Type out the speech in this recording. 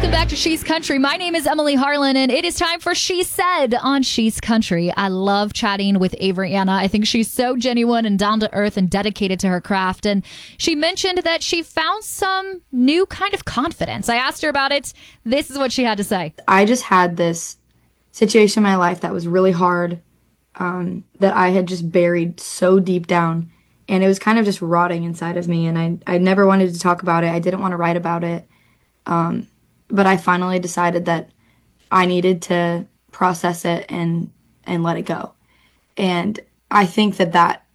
Welcome back to She's Country. My name is Emily Harlan, and it is time for She Said on She's Country. I love chatting with Avery Anna. I think she's so genuine and down to earth and dedicated to her craft. And she mentioned that she found some new kind of confidence. I asked her about it. This is what she had to say. I just had this situation in my life that was really hard, that I had just buried so deep down. And it was kind of just rotting inside of me. And I never wanted to talk about it. I didn't want to write about it. But I finally decided that I needed to process it and let it go. And I think that